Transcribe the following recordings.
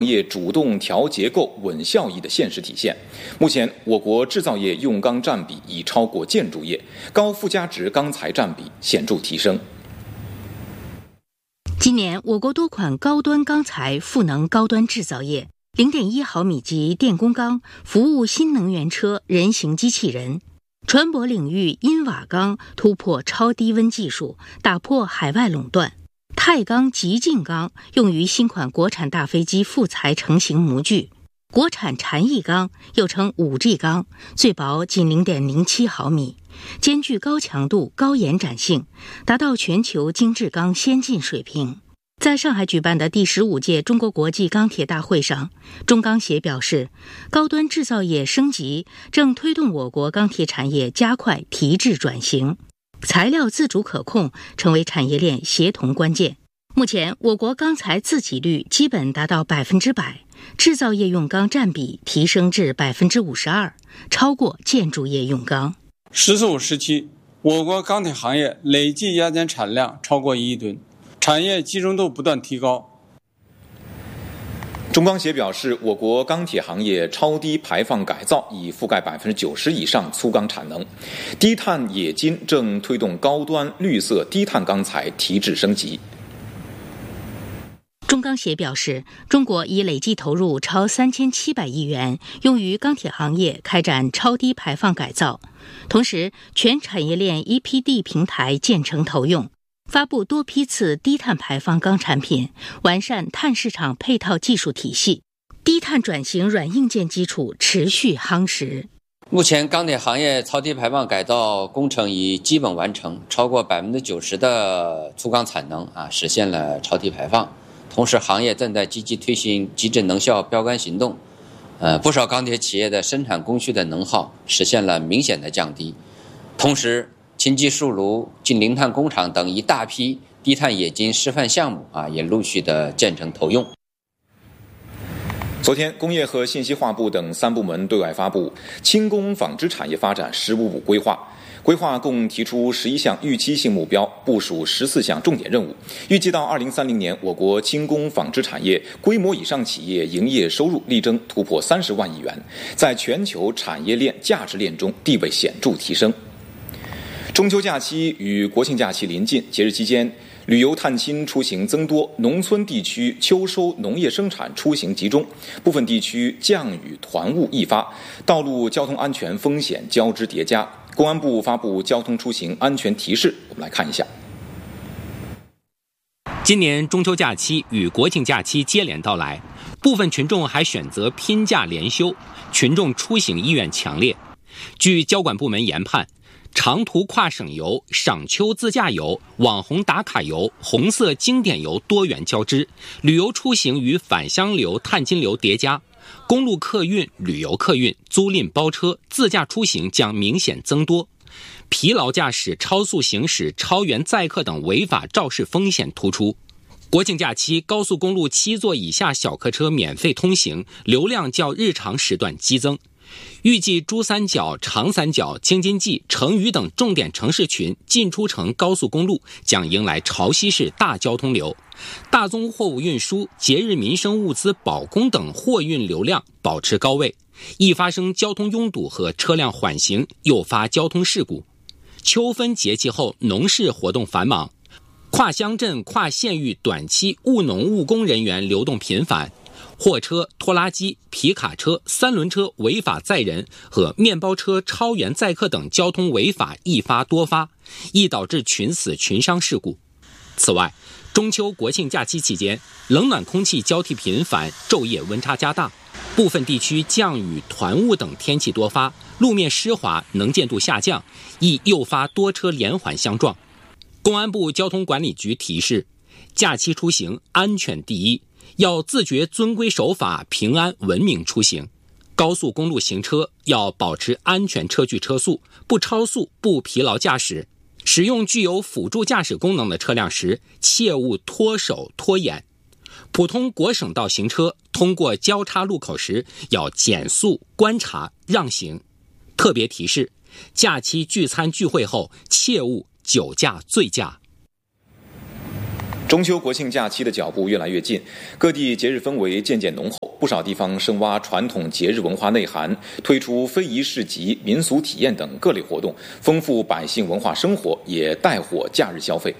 业主动调结构、稳效益的现实体现。目前，我国制造业用钢占比已超过建筑业，高附加值钢材占比显著提升。 今年，我国多款高端钢材赋能高端制造业，0.1毫米级电工钢服务新能源车、人形机器人。船舶领域，因瓦钢突破超低温技术，打破海外垄断。钛钢极净钢用于新款国产大飞机副材成型模具。国产禅意钢又称 5G 钢，最薄仅 0.07 毫米，兼具高强度、高延展性，达到全球精制钢先进水平。在上海举办的第15届中国国际钢铁大会上，中钢协表示，高端制造业升级正推动我国钢铁产业加快提质转型，材料自主可控成为产业链协同关键。目前，我国钢材自给率基本达到100%，制造业用钢占比提升至52%，超过建筑业用钢。 “十四五”时期，我国钢铁行业累计压减产量超过1亿吨，产业集中度不断提高。 中钢协表示，我国钢铁行业超低排放改造已覆盖90%以上粗钢产能，低碳冶金正推动高端绿色低碳钢材提质升级。 中钢协表示，中国已累计投入超3700亿元，用于钢铁行业开展超低排放改造。同时，全产业链 EPD 平台建成投用，发布多批次低碳排放钢产品，完善碳市场配套技术体系，低碳转型软硬件基础持续夯实。 目前，钢铁行业超低排放改造工程已基本完成，超过90%的粗钢产能实现了超低排放。同时，行业正在积极推行极致能效标杆行动，不少钢铁企业的生产工序的能耗实现了明显的降低。同时，氢基树炉、近零碳工厂等一大批低碳冶金示范项目也陆续的建成投用。 昨天，工业和信息化部等3部门对外发布轻工纺织产业发展15步规划。规划共提出11项预期性目标，部署14项重点任务。预计到2030年，我国轻工纺织产业规模以上企业营业收入力争突破30万亿元，在全球产业链价值链中地位显著提升。中秋假期与国庆假期临近，节日期间旅游探亲出行增多，农村地区秋收农业生产出行集中，部分地区降雨团雾易发，道路交通安全风险交织叠加。公安部发布交通出行安全提示，我们来看一下。 今年中秋假期与国庆假期接连到来，部分群众还选择拼假连休，群众出行意愿强烈。据交管部门研判，长途跨省游、赏秋自驾游、网红打卡游、红色经典游多元交织，旅游出行与返乡流、探亲流叠加，公路客运、旅游客运、租赁包车、自驾出行将明显增多。疲劳驾驶、超速行驶、超员载客等违法肇事风险突出。国庆假期，高速公路7座以下小客车免费通行，流量较日常时段激增。预计珠三角、长三角、京津冀、成渝等重点城市群进出城高速公路将迎来潮汐式大交通流，大宗货物运输、节日民生物资保供等货运流量保持高位，易发生交通拥堵和车辆缓行，诱发交通事故。秋分节气后，农事活动繁忙，跨乡镇、跨县域短期务农务工人员流动频繁。货车、拖拉机、皮卡车、3轮车违法载人和面包车超员载客等交通违法易发多发，易导致群死群伤事故。此外，中秋国庆假期期间，冷暖空气交替频繁，昼夜温差加大，部分地区降雨、团雾等天气多发，路面湿滑，能见度下降，易诱发多车连环相撞。公安部交通管理局提示，假期出行安全第一，要自觉遵规守法，平安文明出行。高速公路行车要保持安全车距车速，不超速，不疲劳驾驶。使用具有辅助驾驶功能的车辆时，切勿脱手脱眼。普通国省道行车通过交叉路口时，要减速、观察、让行。特别提示：假期聚餐聚会后，切勿酒驾醉驾。 中秋国庆假期的脚步越来越近，各地节日氛围渐渐浓厚，不少地方深挖传统节日文化内涵，推出非遗市集、民俗体验等各类活动，丰富百姓文化生活，也带火假日消费。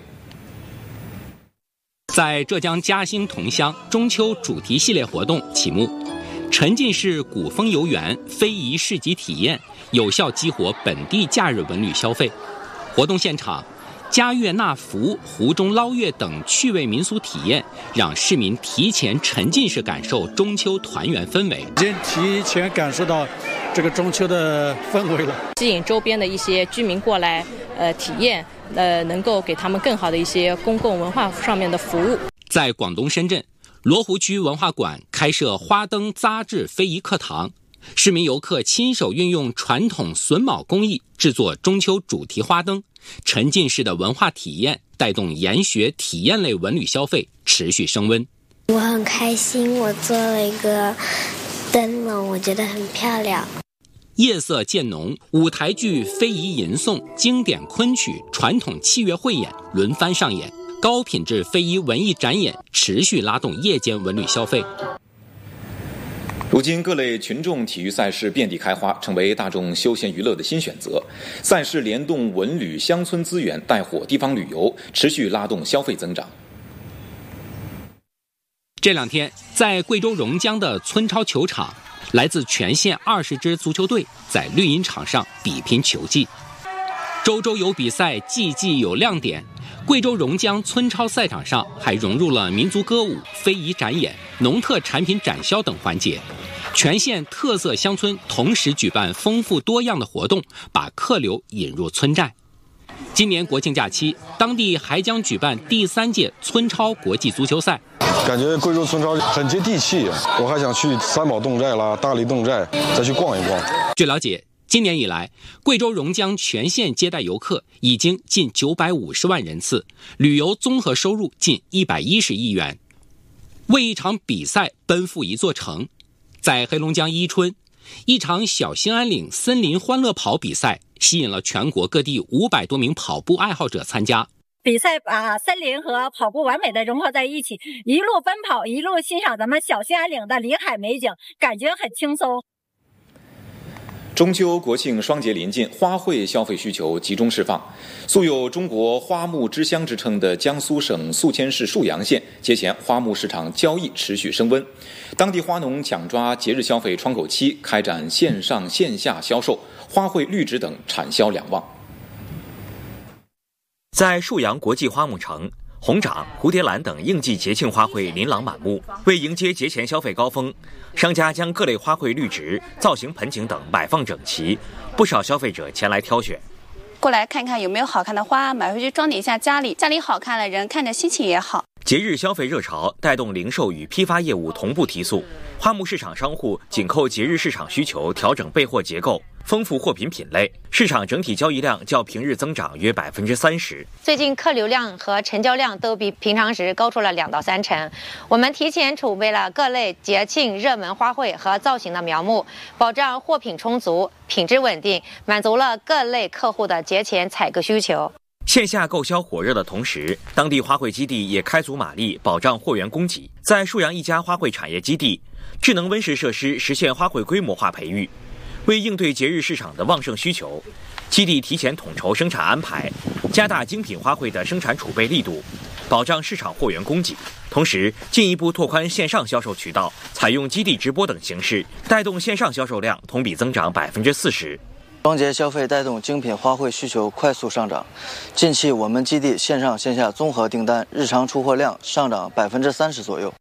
在浙江嘉兴桐乡，中秋主题系列活动启幕，沉浸式古风游园、非遗市集体验，有效激活本地假日文旅消费。活动现场，嘉月纳福、湖中捞月等趣味民俗体验，让市民提前沉浸式感受中秋团圆氛围。 已经提前感受到这个中秋的氛围了， 吸引周边的一些居民过来体验，能够给他们更好的一些公共文化上面的服务。 在广东深圳，罗湖区文化馆开设花灯扎制非遗课堂，市民游客亲手运用传统榫卯工艺制作中秋主题花灯，沉浸式的文化体验带动研学体验类文旅消费持续升温。 我很开心，我做了一个灯笼，我觉得很漂亮。 夜色渐浓，舞台剧、非遗吟诵、经典昆曲、传统器乐汇演轮番上演，高品质非遗文艺展演持续拉动夜间文旅消费。 如今各类群众体育赛事遍地开花，成为大众休闲娱乐的新选择。赛事联动文旅乡村资源，带火地方旅游，持续拉动消费增长。 这两天，在贵州榕江的村超球场，来自全县20支足球队在绿茵场上比拼球技。周周有比赛，季季有亮点。贵州榕江村超赛场上还融入了民族歌舞、非遗展演、农特产品展销等环节。全县特色乡村同时举办丰富多样的活动，把客流引入村寨。今年国庆假期，当地还将举办第3届村超国际足球赛。 感觉贵州村超很接地气，我还想去三宝侗寨啦、大荔侗寨再去逛一逛。 据了解，今年以来，贵州榕江全县接待游客已经近950万人次，旅游综合收入近110亿元。为一场比赛奔赴一座城，在黑龙江伊春，一场小兴安岭森林欢乐跑比赛吸引了全国各地500多名跑步爱好者参加。 比赛把森林和跑步完美的融合在一起，一路奔跑，一路欣赏咱们小兴安岭的林海美景，感觉很轻松。 中秋国庆双节临近，花卉消费需求集中释放。素有中国花木之乡之称的江苏省宿迁市沭阳县，节前花木市场交易持续升温，当地花农抢抓节日消费窗口期，开展线上线下销售，花卉、绿植等产销两旺。 在沭阳国际花木城，红掌、蝴蝶兰等应季节庆花卉琳琅满目。为迎接节前消费高峰，商家将各类花卉、绿植、造型盆景等摆放整齐，不少消费者前来挑选。 过来看看有没有好看的花，买回去装点一下家里，家里好看了，人看着心情也好。 节日消费热潮带动零售与批发业务同步提速，花木市场商户紧扣节日市场需求，调整备货结构，丰富货品品类，市场整体交易量较平日增长约30%。 最近客流量和成交量都比平常时高出了2到3成。我们提前储备了各类节庆热门花卉和造型的苗木，保障货品充足、品质稳定，满足了各类客户的节前采购需求。 线下购销火热的同时，当地花卉基地也开足马力，保障货源供给。在沭阳一家花卉产业基地，智能温室设施实现花卉规模化培育。为应对节日市场的旺盛需求，基地提前统筹生产安排，加大精品花卉的生产储备力度，保障市场货源供给。同时，进一步拓宽线上销售渠道，采用基地直播等形式，带动线上销售量同比增长40%。 双节消费带动精品花卉需求快速上涨，近期我们基地线上线下综合订单日常出货量上涨30%左右。